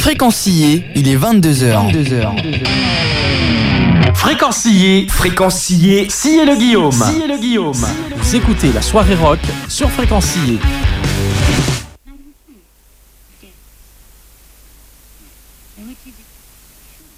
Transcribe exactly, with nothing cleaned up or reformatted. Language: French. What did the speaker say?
Fréquencier, il est vingt-deux heures. vingt-deux heures. Fréquencier, fréquencier, sciez le Guillaume. Sciez le Guillaume. Vous écoutez la soirée rock sur Fréquencier. What is it?